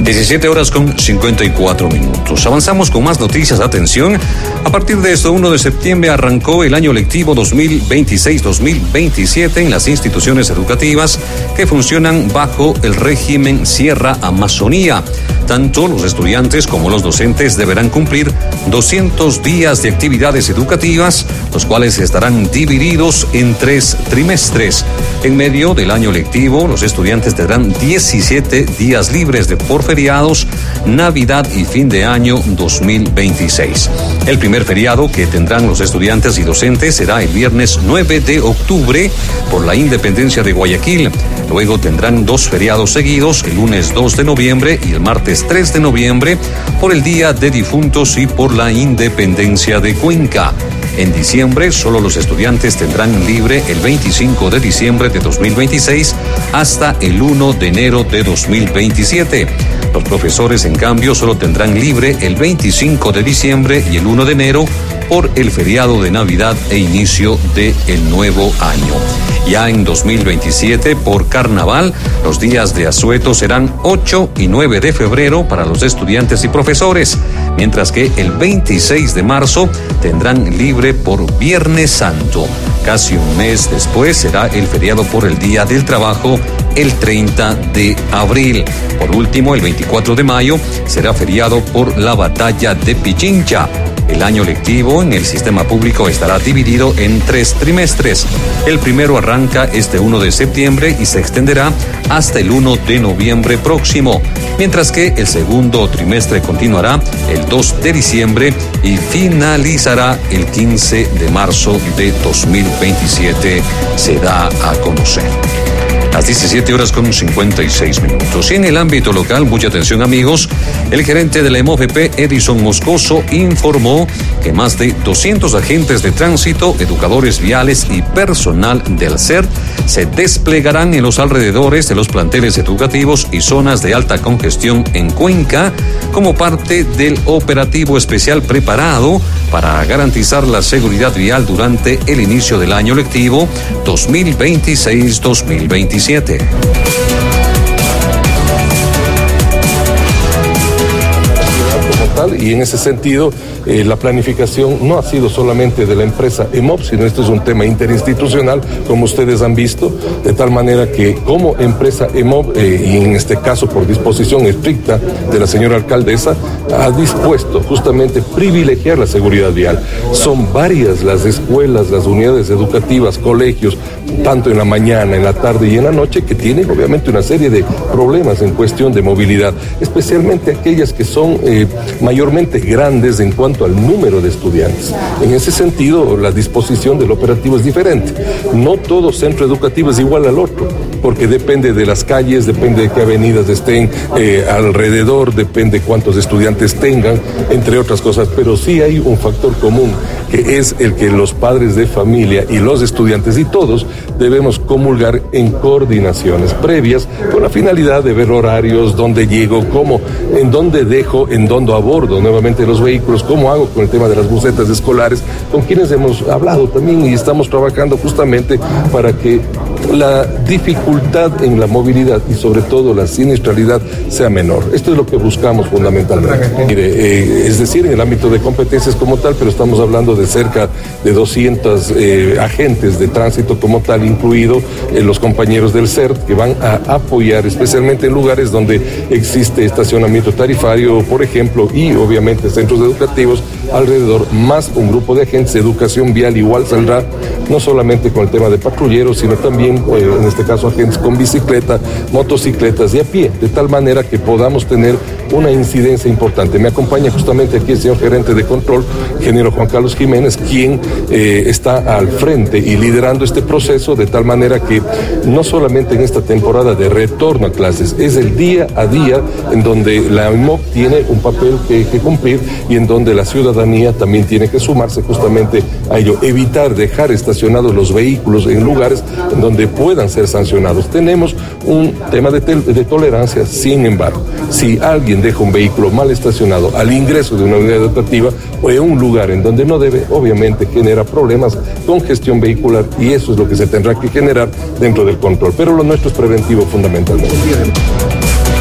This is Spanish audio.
17 horas con 54 minutos. Avanzamos con más noticias. Atención. A partir de este 1 de septiembre arrancó el año lectivo 2026-2027 en las instituciones educativas que funcionan bajo el régimen Sierra Amazonía. Tanto los estudiantes como los docentes deberán cumplir 200 días de actividades educativas, los cuales estarán divididos en 3 trimestres. En medio del año lectivo, los estudiantes tendrán 17 días libres por feriados, Navidad y fin de año 2026. El primer feriado que tendrán los estudiantes y docentes será el viernes 9 de octubre por la independencia de Guayaquil. Luego tendrán 2 feriados seguidos, el lunes 2 de noviembre y el martes 3 de noviembre por el Día de Difuntos y por la independencia de Cuenca. En diciembre, solo los estudiantes tendrán libre el 25 de diciembre de 2026 hasta el 1 de enero de 2027. Los profesores, en cambio, solo tendrán libre el 25 de diciembre y el 1 de enero por el feriado de Navidad e inicio del nuevo año. Ya en 2027, por carnaval, los días de asueto serán 8 y 9 de febrero para los estudiantes y profesores, mientras que el 26 de marzo tendrán libre por Viernes Santo. Casi un mes después será el feriado por el Día del Trabajo, el 30 de abril. Por último, el 24 de mayo será feriado por la Batalla de Pichincha. El año lectivo en el sistema público estará dividido en 3 trimestres. El primero arranca este 1 de septiembre y se extenderá hasta el 1 de noviembre próximo, mientras que el segundo trimestre continuará el 2 de diciembre y finalizará el 15 de marzo de 2027, se da a conocer. Las 17 horas con 56 minutos. Y en el ámbito local, mucha atención amigos, el gerente de la EMOVP, Edison Moscoso, informó que más de 200 agentes de tránsito, educadores viales y personal del CERT se desplegarán en los alrededores de los planteles educativos y zonas de alta congestión en Cuenca como parte del operativo especial preparado para garantizar la seguridad vial durante el inicio del año lectivo 2026-2027. Y en ese sentido, la planificación no ha sido solamente de la empresa EMOV, sino esto es un tema interinstitucional, como ustedes han visto, de tal manera que como empresa EMOV, y en este caso por disposición estricta de la señora alcaldesa, ha dispuesto justamente privilegiar la seguridad vial. Son varias las escuelas, las unidades educativas, colegios, tanto en la mañana, en la tarde y en la noche, que tienen obviamente una serie de problemas en cuestión de movilidad, especialmente aquellas que son mayormente grandes en cuanto al número de estudiantes. En ese sentido, la disposición del operativo es diferente. No todo centro educativo es igual al otro, porque depende de las calles, depende de qué avenidas estén alrededor, depende cuántos estudiantes tengan, entre otras cosas, pero sí hay un factor común, que es el que los padres de familia y los estudiantes y todos debemos comulgar en coordinaciones previas con la finalidad de ver horarios, dónde llego, cómo, en dónde dejo, en dónde abordo nuevamente los vehículos, cómo hago con el tema de las busetas escolares, con quienes hemos hablado también y estamos trabajando justamente para que la dificultad en la movilidad y sobre todo la siniestralidad sea menor. Esto es lo que buscamos fundamentalmente. Mire, es decir, en el ámbito de competencias como tal, pero estamos hablando de cerca de 200 agentes de tránsito como tal, incluido los compañeros del CERT, que van a apoyar especialmente en lugares donde existe estacionamiento tarifario, por ejemplo, y obviamente centros educativos alrededor, más un grupo de agentes de educación vial igual saldrá, no solamente con el tema de patrulleros, sino también, en este caso, agentes con bicicleta, motocicletas y a pie, de tal manera que podamos tener una incidencia importante. Me acompaña justamente aquí el señor gerente de control, ingeniero Juan Carlos Jiménez, quien está al frente y liderando este proceso, de tal manera que no solamente en esta temporada de retorno a clases, es el día a día en donde la EMOV tiene un papel que cumplir y en donde la ciudadanía también tiene que sumarse justamente a ello, evitar dejar estacionados los vehículos en lugares en donde puedan ser sancionados. Tenemos un tema de tolerancia, sin embargo, si alguien deja un vehículo mal estacionado al ingreso de una unidad educativa o en un lugar en donde no debe, obviamente genera problemas con gestión vehicular y eso es lo que se tendrá que generar dentro del control. Pero lo nuestro es preventivo fundamentalmente.